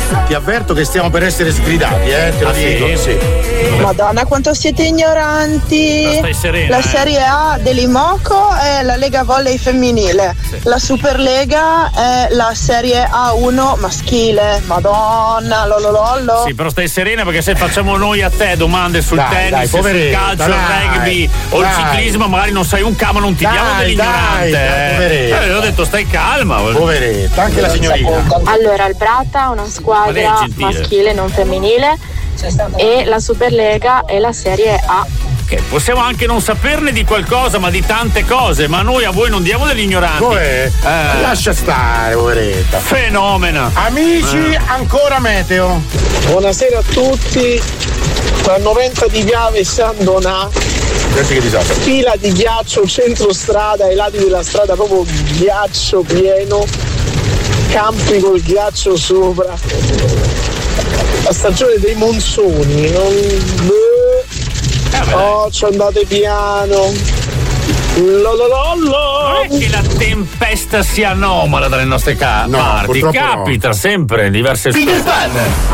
Ti avverto che stiamo per essere sgridati, te lo dico. Sì. Madonna, quanto siete ignoranti. Stai serena, la Serie A dell'Imoco è la Lega Volley femminile. Sì. La Superlega è la Serie A1 maschile. Madonna, lololollo. Sì, però stai serena, perché se facciamo noi a te domande sul tennis, sul calcio, il rugby o il ciclismo, magari non sai un camo, non ti diamo dell'ignorante. Ho detto stai calma. Poveretta, anche la signorina. Allora, il Brata è una squadra maschile, non femminile, e la Superlega è la Serie A. Okay, possiamo anche non saperne di qualcosa, ma di tante cose, ma noi a voi non diamo degli ignoranti. Lascia stare, poveretta. Fenomena. Amici, ancora meteo. Buonasera a tutti. Tra 90 di Piave e San Donà. Che disastro. Fila di ghiaccio centro strada, ai lati della strada proprio ghiaccio pieno. Campi col ghiaccio sopra. La stagione dei monsoni, ci andate piano. Non è che la tempesta sia anomala dalle nostre parti, capita sempre in diverse Peter Pan,